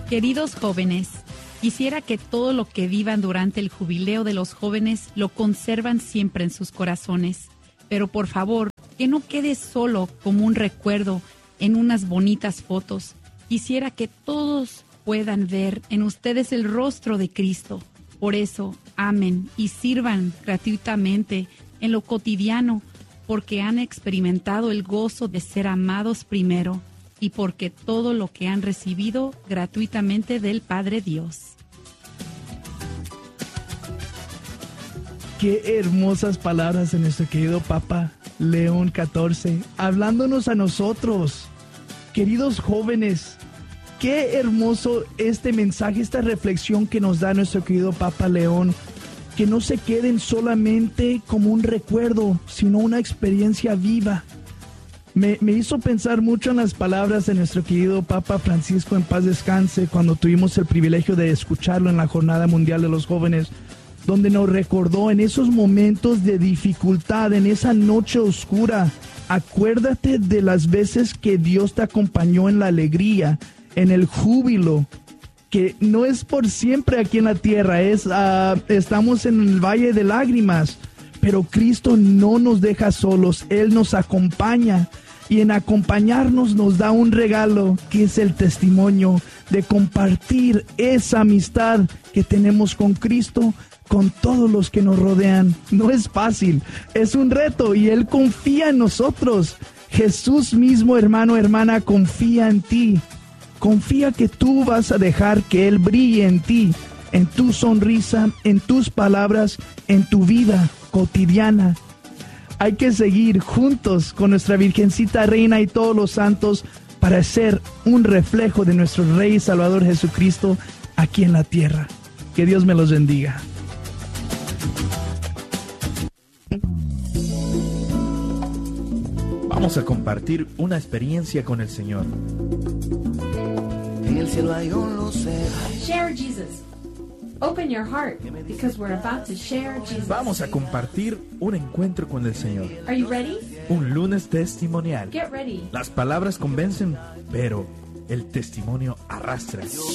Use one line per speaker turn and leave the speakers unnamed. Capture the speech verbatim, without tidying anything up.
Queridos jóvenes, quisiera que todo lo que vivan durante el jubileo de los jóvenes lo conservan siempre en sus corazones. Pero por favor, que no quede solo como un recuerdo en unas bonitas fotos. Quisiera que todos puedan ver en ustedes el rostro de Cristo. Por eso, amen y sirvan gratuitamente en lo cotidiano, porque han experimentado el gozo de ser amados primero y porque todo lo que han recibido gratuitamente del Padre Dios.
Qué hermosas palabras de nuestro querido Papa León catorce, hablándonos a nosotros, queridos jóvenes. Qué hermoso este mensaje, esta reflexión que nos da nuestro querido Papa León, que no se queden solamente como un recuerdo, sino una experiencia viva. Me, me hizo pensar mucho en las palabras de nuestro querido Papa Francisco, en paz descanse, cuando tuvimos el privilegio de escucharlo en la Jornada Mundial de los Jóvenes, donde nos recordó en esos momentos de dificultad, en esa noche oscura, acuérdate de las veces que Dios te acompañó en la alegría, en el júbilo, que no es por siempre aquí en la tierra, es, uh, estamos en el valle de lágrimas, pero Cristo no nos deja solos, Él nos acompaña, y en acompañarnos nos da un regalo que es el testimonio de compartir esa amistad que tenemos con Cristo, con todos los que nos rodean. No es fácil, es un reto y Él confía en nosotros. Jesús mismo, hermano, hermana, confía en ti. Confía que tú vas a dejar que Él brille en ti, en tu sonrisa, en tus palabras, en tu vida cotidiana. Hay que seguir juntos con nuestra Virgencita Reina y todos los santos para ser un reflejo de nuestro Rey y Salvador Jesucristo aquí en la tierra. Que Dios me los bendiga.
Vamos a compartir una experiencia con el Señor.
En el cielo hay un lucero.
Share Jesus. Open your heart because we're about to share Jesus.
Vamos a compartir un encuentro con el Señor.
Are you ready?
Un lunes testimonial.
Get ready.
Las palabras convencen, pero el testimonio arrastra.